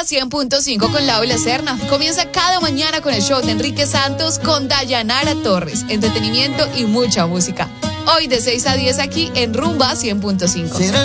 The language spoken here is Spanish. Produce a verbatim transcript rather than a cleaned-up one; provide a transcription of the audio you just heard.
cien punto cinco con Laura Serna. Comienza cada mañana con el show de Enrique Santos con Dayanara Torres. Entretenimiento y mucha música. Hoy de seis a diez aquí en Rumba cien punto cinco.